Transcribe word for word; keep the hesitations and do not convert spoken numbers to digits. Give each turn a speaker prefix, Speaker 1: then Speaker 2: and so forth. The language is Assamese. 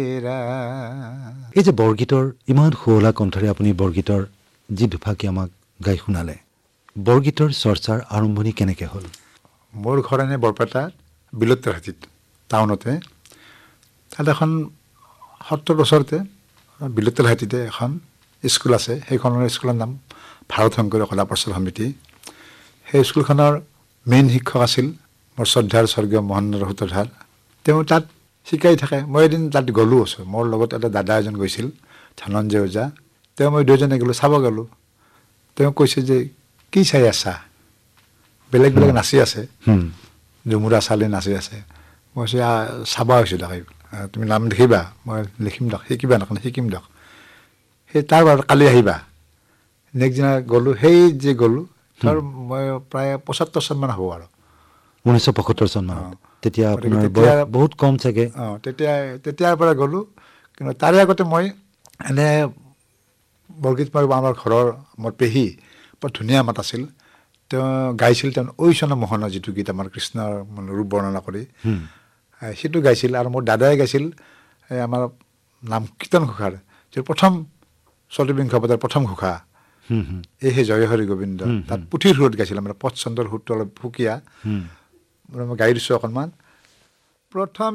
Speaker 1: এই যে বৰগীতৰ ইমান শুৱলা কণ্ঠৰে আপুনি বৰগীতৰ যি দুফাকি আমাক গাই শুনালে, বৰগীতৰ চৰ্চাৰ আৰম্ভণি কেনেকৈ হ'ল?
Speaker 2: মোৰ ঘৰ এনে বৰপেটা বিলুত্তহাটীত টাউনতে। তাত এখন সত্তৰ বছৰতে বিলুত্তহাটীতে এখন স্কুল আছে। সেইখনৰ স্কুলৰ নাম ভাৰত শংকৰীয় কলা প্ৰচাৰ সমিতি। সেই স্কুলখনৰ মেইন শিক্ষক আছিল মোৰ শ্ৰদ্ধাৰ স্বৰ্গীয় মহেন্দ্ৰ সূত্ৰধাৰ। তেওঁ তাত শিকাই থাকে। মই এদিন তাত গ'লোঁ আছোঁ, মোৰ লগত এটা দাদা এজন গৈছিল, ধনঞ্জয় ওজা। তেওঁ মই দুয়োজনে গ'লোঁ, চাব গ'লোঁ। তেওঁ কৈছে যে কি চাই আছা? বেলেগ বেলেগ নাচি আছে, ঝুমুৰা চালি নাচি আছে। মই কৈছোঁ চাব হৈছোঁ দক, তুমি নাম লিখিবা? মই লিখিম দক। শিকিবা নকওঁ? শিকিম দক। সেই তাৰ বাৰু কালি আহিবা। নেক্সট দিনা গ'লোঁ। সেই যে গ'লোঁ, ধৰ মই প্ৰায় পঁচত্তৰ চনমান হ'ব আৰু
Speaker 1: ঊনৈছশ পঁয়সত্তৰ চনমানত। তেতিয়া আপোনাৰ
Speaker 2: তেতিয়া
Speaker 1: বয়স বহুত কম চাগে।
Speaker 2: অঁ তেতিয়া তেতিয়াৰ পৰা গ'লোঁ। কিন্তু তাৰে আগতে মই এনে বৰগীত মাৰিব আমাৰ ঘৰৰ মোৰ পেহী বৰ ধুনীয়া মাত আছিল। তেওঁ গাইছিল, তেওঁ ঐ চন মোহনৰ যিটো গীত আমাৰ কৃষ্ণৰ ৰূপ বৰ্ণনা কৰি, সেইটো গাইছিল। আৰু মোৰ দাদাই গাইছিল এই আমাৰ নাম কীৰ্তন ঘোষাৰ যিটো প্ৰথম চতুৰ্বিংশ পদৰ প্ৰথম ঘোষা, এই হে জয় হৰি গোবিন্দ, তাত পুথিৰ সুৰত গাইছিল। আমাৰ পচন্দৰ সুৰটো অলপ সুকীয়া, মই গাই দিছোঁ অকণমান। প্ৰথম